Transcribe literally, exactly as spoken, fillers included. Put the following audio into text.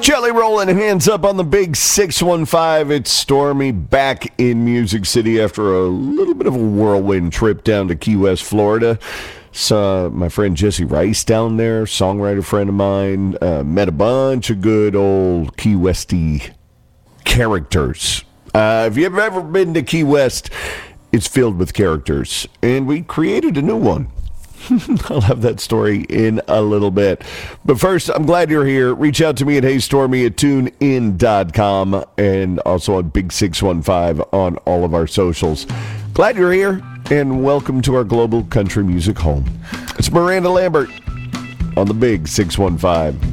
Jelly rolling, hands up on the big six one five. It's Stormy back in Music City after a little bit of a whirlwind trip down to Key West, Florida. Saw my friend Jesse Rice down there, songwriter friend of mine. Uh, met a bunch of good old Key Westy characters. Uh, if you've ever been to Key West, it's filled with characters, and we created a new one. I'll have that story in a little bit. But first, I'm glad you're here. Reach out to me at Hey Stormy at tune in dot com and also on Big six one five on all of our socials. Glad you're here, and welcome to our global country music home. It's Miranda Lambert on the Big six one five.